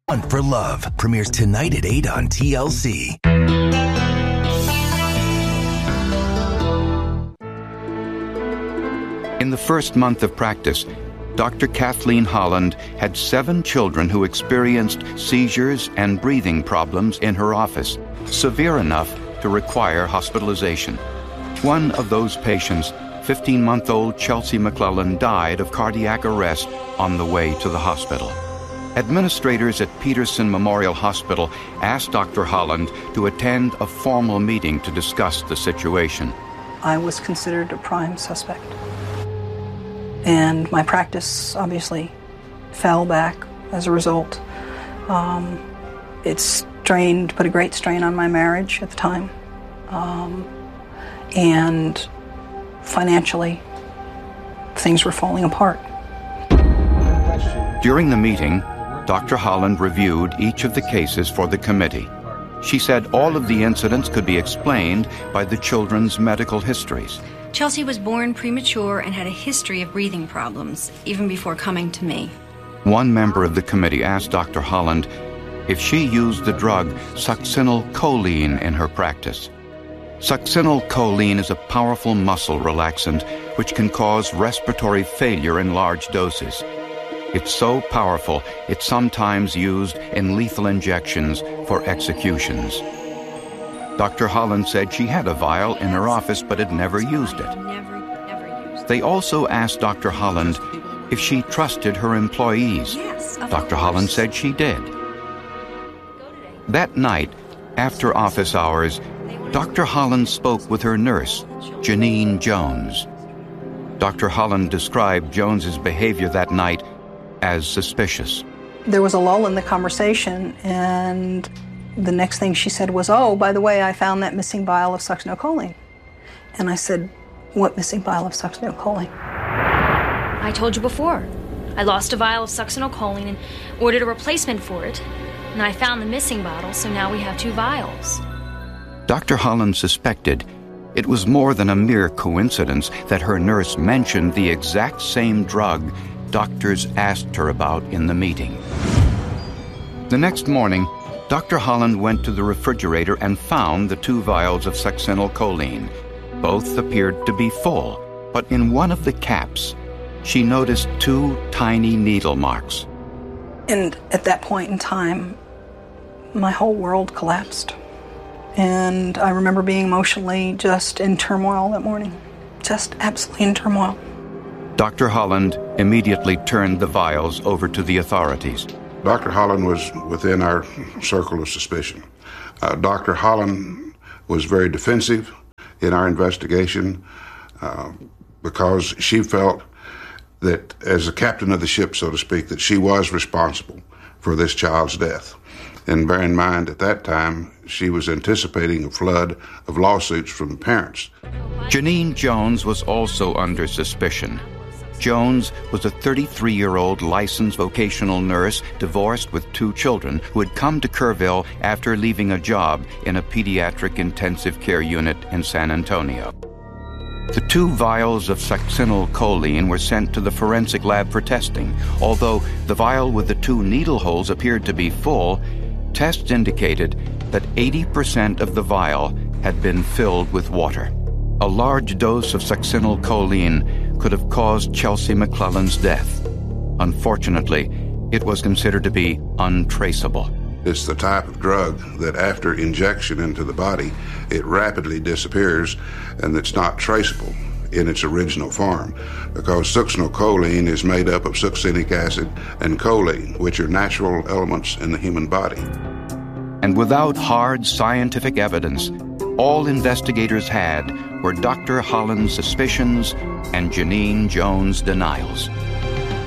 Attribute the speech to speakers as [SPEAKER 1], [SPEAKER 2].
[SPEAKER 1] Hunt for Love premieres tonight at 8 on TLC.
[SPEAKER 2] In the first month of practice, Dr. Kathleen Holland had 7 children who experienced seizures and breathing problems in her office, severe enough to require hospitalization. One of those patients, 15-month-old Chelsea McClellan, died of cardiac arrest on the way to the hospital. Administrators at Peterson Memorial Hospital asked Dr. Holland to attend a formal meeting to discuss the situation.
[SPEAKER 3] I was considered a prime suspect. And my practice obviously fell back as a result. It put a great strain on my marriage at the time. And financially, things were falling apart.
[SPEAKER 2] During the meeting, Dr. Holland reviewed each of the cases for the committee. She said all of the incidents could be explained by the children's medical histories.
[SPEAKER 4] Chelsea was born premature and had a history of breathing problems, even before coming to me.
[SPEAKER 2] One member of the committee asked Dr. Holland if she used the drug succinylcholine in her practice. Succinylcholine is a powerful muscle relaxant which can cause respiratory failure in large doses. It's so powerful, it's sometimes used in lethal injections for executions. Dr. Holland said she had a vial in her office but had never used it. They also asked Dr. Holland if she trusted her employees. Dr. Holland said she did. That night, after office hours, Dr. Holland spoke with her nurse, Janine Jones. Dr. Holland described Jones's behavior that night as suspicious.
[SPEAKER 3] There was a lull in the conversation, and the next thing she said was, "Oh, by the way, I found that missing vial of succinylcholine." And I said, "What missing vial of succinylcholine?"
[SPEAKER 5] I told you before. I lost a vial of succinylcholine and ordered a replacement for it. And I found the missing bottle, so now we have 2 vials.
[SPEAKER 2] Dr. Holland suspected it was more than a mere coincidence that her nurse mentioned the exact same drug doctors asked her about in the meeting. The next morning, Dr. Holland went to the refrigerator and found the 2 vials of succinylcholine. Both appeared to be full, but in one of the caps, she noticed 2 tiny needle marks.
[SPEAKER 3] And at that point in time, my whole world collapsed. And I remember being emotionally just in turmoil that morning. Just absolutely in turmoil.
[SPEAKER 2] Dr. Holland immediately turned the vials over to the authorities.
[SPEAKER 6] Dr. Holland was within our circle of suspicion. Dr. Holland was very defensive in our investigation because she felt that as the captain of the ship, so to speak, that she was responsible for this child's death. And bear in mind, at that time, she was anticipating a flood of lawsuits from the parents.
[SPEAKER 2] Janine Jones was also under suspicion. Jones was a 33-year-old licensed vocational nurse, divorced with 2 children, who had come to Kerrville after leaving a job in a pediatric intensive care unit in San Antonio. The 2 vials of succinylcholine were sent to the forensic lab for testing. Although the vial with the 2 needle holes appeared to be full, tests indicated that 80% of the vial had been filled with water. A large dose of succinylcholine could have caused Chelsea McClellan's death. Unfortunately, it was considered to be untraceable.
[SPEAKER 6] It's the type of drug that after injection into the body, it rapidly disappears and it's not traceable in its original form because succinylcholine is made up of succinic acid and choline, which are natural elements in the human body.
[SPEAKER 2] And without hard scientific evidence, all investigators had were Dr. Holland's suspicions and Janine Jones' denials.